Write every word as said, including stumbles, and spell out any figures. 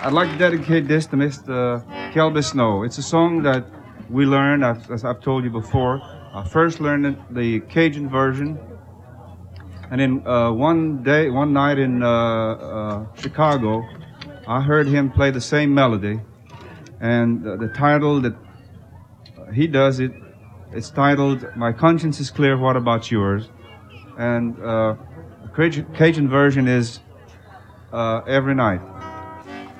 I'd like to dedicate this to Mister Kelby Snow. It's a song that we learned, as, as I've told you before. I first learned it, the Cajun version, and then uh, one day, one night in uh, uh, Chicago, I heard him play the same melody, and uh, the title that he does it, it's titled "My Conscience Is Clear, What About Yours?" And uh, the Cajun version is uh, "Every Night."